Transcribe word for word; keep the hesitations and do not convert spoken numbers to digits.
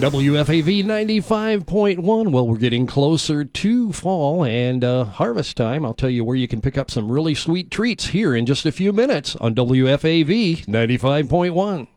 W F A V ninety-five point one. Well, we're getting closer to fall and uh, harvest time. I'll tell you where you can pick up some really sweet treats here in just a few minutes on W F A V ninety-five point one.